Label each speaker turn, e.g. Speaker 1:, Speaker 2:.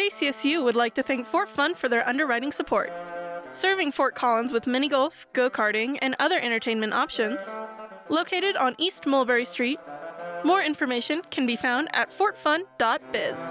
Speaker 1: FACSU would like to thank Fort Fun for their underwriting support. Serving Fort Collins with mini golf, go-karting, and other entertainment options. Located on East Mulberry Street. More information can be found at fortfun.biz.